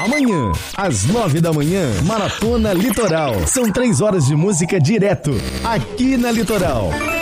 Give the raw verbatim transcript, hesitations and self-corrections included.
Amanhã, às nove da manhã, Maratona Litoral. São três horas de música direto, aqui na Litoral.